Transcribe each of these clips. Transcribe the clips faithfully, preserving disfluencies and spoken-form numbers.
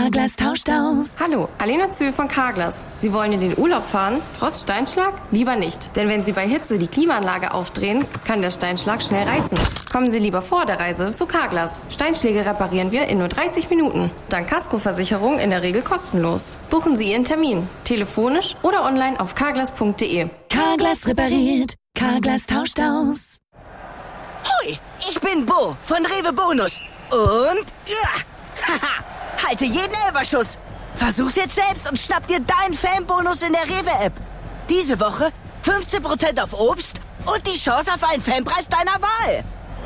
Carglass tauscht aus. Hallo, Alena Zühl von Carglass. Sie wollen in den Urlaub fahren? Trotz Steinschlag? Lieber nicht. Denn wenn Sie bei Hitze die Klimaanlage aufdrehen, kann der Steinschlag schnell reißen. Kommen Sie lieber vor der Reise zu Carglass. Steinschläge reparieren wir in nur dreißig Minuten. Dank Kaskoversicherung in der Regel kostenlos. Buchen Sie Ihren Termin. Telefonisch oder online auf carglass punkt de. Carglass repariert. Carglass tauscht aus. Hui, ich bin Bo von Rewe Bonus. Und... Ja, haha, halte jeden Elferschuss. Versuch's jetzt selbst und schnapp dir deinen Fanbonus in der Rewe-App. Diese Woche fünfzehn Prozent auf Obst und die Chance auf einen Fanpreis deiner Wahl.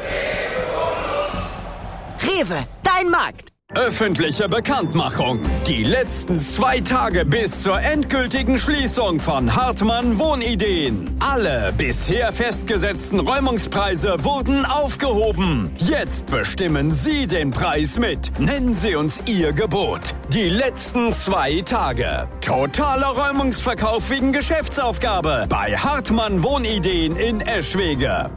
Rewe, dein Markt. Öffentliche Bekanntmachung. Die letzten zwei Tage bis zur endgültigen Schließung von Hartmann Wohnideen. Alle bisher festgesetzten Räumungspreise wurden aufgehoben. Jetzt bestimmen Sie den Preis mit. Nennen Sie uns Ihr Gebot. Die letzten zwei Tage. Totaler Räumungsverkauf wegen Geschäftsaufgabe bei Hartmann Wohnideen in Eschwege.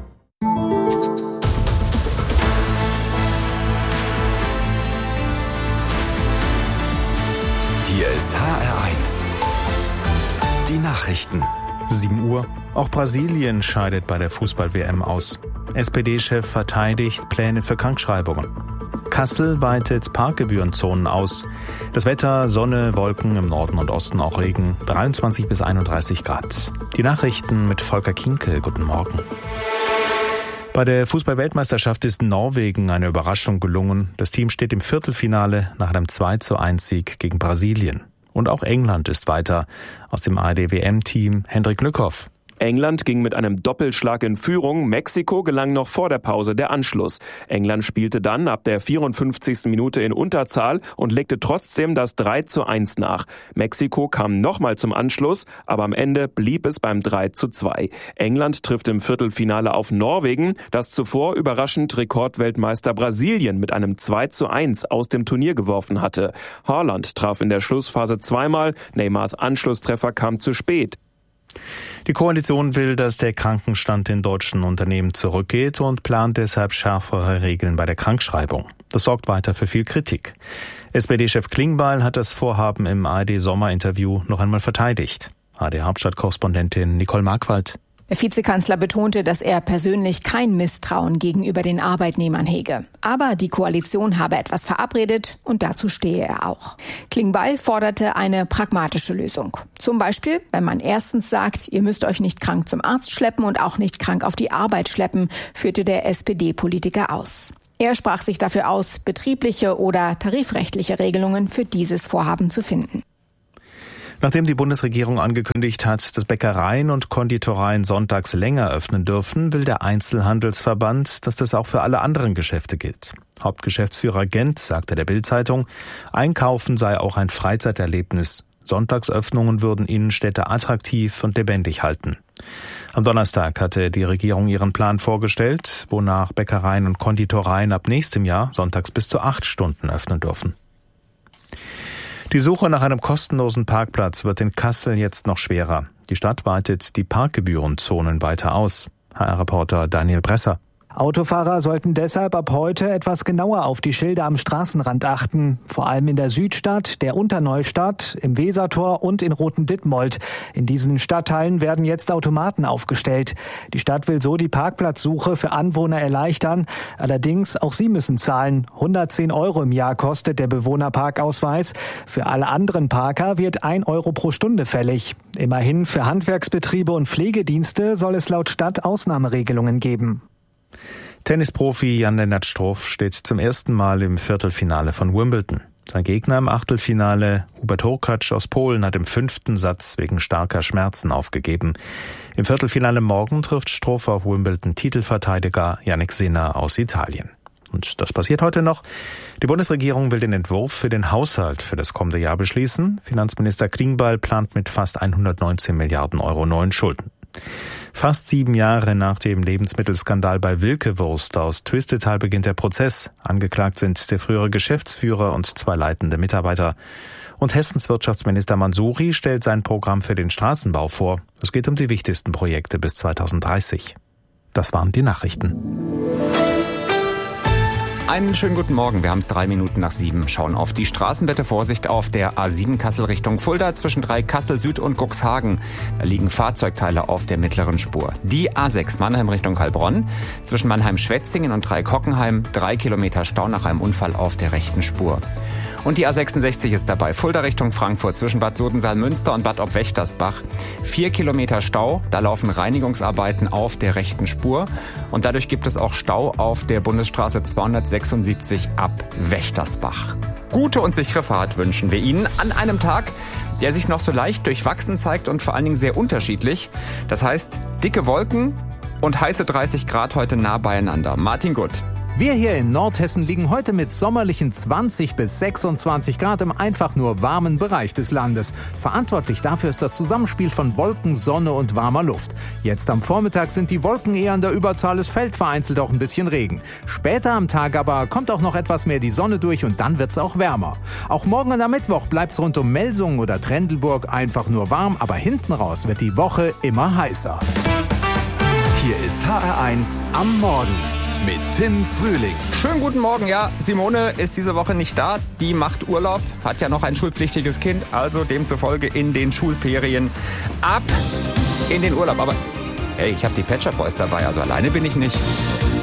Hier ist H R eins. Die Nachrichten. sieben Uhr. Auch Brasilien scheidet bei der Fußball-W M aus. S P D-Chef verteidigt Pläne für Krankschreibungen. Kassel weitet Parkgebührenzonen aus. Das Wetter, Sonne, Wolken, im Norden und Osten auch Regen, dreiundzwanzig bis einunddreißig Grad. Die Nachrichten mit Volker Kinkel. Guten Morgen. Bei der Fußball-Weltmeisterschaft ist Norwegen eine Überraschung gelungen. Das Team steht im Viertelfinale nach einem zwei zu eins Sieg gegen Brasilien. Und auch England ist weiter. Aus dem A R D-W M-Team Hendrik Lückhoff. England ging mit einem Doppelschlag in Führung. Mexiko gelang noch vor der Pause der Anschluss. England spielte dann ab der vierundfünfzigsten Minute in Unterzahl und legte trotzdem das drei zu eins nach. Mexiko kam nochmal zum Anschluss, aber am Ende blieb es beim drei zu zwei. England trifft im Viertelfinale auf Norwegen, das zuvor überraschend Rekordweltmeister Brasilien mit einem zwei zu eins aus dem Turnier geworfen hatte. Haaland traf in der Schlussphase zweimal, Neymars Anschlusstreffer kam zu spät. Die Koalition will, dass der Krankenstand in deutschen Unternehmen zurückgeht und plant deshalb schärfere Regeln bei der Krankschreibung. Das sorgt weiter für viel Kritik. S P D-Chef Klingbeil hat das Vorhaben im A R D-Sommerinterview noch einmal verteidigt. A R D-Hauptstadtkorrespondentin Nicole Markwald. Der Vizekanzler betonte, dass er persönlich kein Misstrauen gegenüber den Arbeitnehmern hege. Aber die Koalition habe etwas verabredet und dazu stehe er auch. Klingbeil forderte eine pragmatische Lösung. Zum Beispiel, wenn man erstens sagt, ihr müsst euch nicht krank zum Arzt schleppen und auch nicht krank auf die Arbeit schleppen, führte der S P D-Politiker aus. Er sprach sich dafür aus, betriebliche oder tarifrechtliche Regelungen für dieses Vorhaben zu finden. Nachdem die Bundesregierung angekündigt hat, dass Bäckereien und Konditoreien sonntags länger öffnen dürfen, will der Einzelhandelsverband, dass das auch für alle anderen Geschäfte gilt. Hauptgeschäftsführer Gent sagte der Bild-Zeitung, Einkaufen sei auch ein Freizeiterlebnis. Sonntagsöffnungen würden Innenstädte attraktiv und lebendig halten. Am Donnerstag hatte die Regierung ihren Plan vorgestellt, wonach Bäckereien und Konditoreien ab nächstem Jahr sonntags bis zu acht Stunden öffnen dürfen. Die Suche nach einem kostenlosen Parkplatz wird in Kassel jetzt noch schwerer. Die Stadt weitet die Parkgebührenzonen weiter aus. H R-Reporter Daniel Bresser. Autofahrer sollten deshalb ab heute etwas genauer auf die Schilder am Straßenrand achten. Vor allem in der Südstadt, der Unterneustadt, im Wesertor und in Roten-Dittmold. In diesen Stadtteilen werden jetzt Automaten aufgestellt. Die Stadt will so die Parkplatzsuche für Anwohner erleichtern. Allerdings, auch sie müssen zahlen. hundertzehn Euro im Jahr kostet der Bewohnerparkausweis. Für alle anderen Parker wird ein Euro pro Stunde fällig. Immerhin für Handwerksbetriebe und Pflegedienste soll es laut Stadt Ausnahmeregelungen geben. Tennisprofi Jan-Lennart Struff steht zum ersten Mal im Viertelfinale von Wimbledon. Sein Gegner im Achtelfinale, Hubert Hurkacz aus Polen, hat im fünften Satz wegen starker Schmerzen aufgegeben. Im Viertelfinale morgen trifft Struff auf Wimbledon-Titelverteidiger Jannik Sinner aus Italien. Und das passiert heute noch. Die Bundesregierung will den Entwurf für den Haushalt für das kommende Jahr beschließen. Finanzminister Klingbeil plant mit fast hundertneunzehn Milliarden Euro neuen Schulden. Fast sieben Jahre nach dem Lebensmittelskandal bei Wilke-Wurst aus Twistetal beginnt der Prozess. Angeklagt sind der frühere Geschäftsführer und zwei leitende Mitarbeiter. Und Hessens Wirtschaftsminister Mansouri stellt sein Programm für den Straßenbau vor. Es geht um die wichtigsten Projekte bis zweitausenddreißig. Das waren die Nachrichten. Einen schönen guten Morgen. Wir haben es drei Minuten nach sieben. Schauen auf die Straßenwette. Vorsicht auf der A sieben Kassel Richtung Fulda zwischen drei Kassel Süd und Cuxhagen. Da liegen Fahrzeugteile auf der mittleren Spur. Die A sechs Mannheim Richtung Heilbronn zwischen Mannheim-Schwetzingen und Dreieck-Hockenheim. Drei Kilometer Stau nach einem Unfall auf der rechten Spur. Und die A sechsundsechzig ist dabei. Fulda Richtung Frankfurt zwischen Bad Sodensaal-Münster und Bad Obwächtersbach. Vier Kilometer Stau. Da laufen Reinigungsarbeiten auf der rechten Spur. Und dadurch gibt es auch Stau auf der Bundesstraße zweihundertsechsundsiebzig ab Wächtersbach. Gute und sichere Fahrt wünschen wir Ihnen an einem Tag, der sich noch so leicht durchwachsen zeigt und vor allen Dingen sehr unterschiedlich. Das heißt, dicke Wolken und heiße dreißig Grad heute nah beieinander. Martin Gutt. Wir hier in Nordhessen liegen heute mit sommerlichen zwanzig bis sechsundzwanzig Grad im einfach nur warmen Bereich des Landes. Verantwortlich dafür ist das Zusammenspiel von Wolken, Sonne und warmer Luft. Jetzt am Vormittag sind die Wolken eher an der Überzahl, es fällt vereinzelt auch ein bisschen Regen. Später am Tag aber kommt auch noch etwas mehr die Sonne durch und dann wird's auch wärmer. Auch morgen und am Mittwoch bleibt's rund um Melsungen oder Trendelburg einfach nur warm, aber hinten raus wird die Woche immer heißer. Hier ist H R eins am Morgen mit Tim Frühling. Schönen guten Morgen, ja, Simone ist diese Woche nicht da, die macht Urlaub, hat ja noch ein schulpflichtiges Kind, also demzufolge in den Schulferien ab in den Urlaub. Aber hey, ich habe die Pet Shop Boys dabei, also alleine bin ich nicht.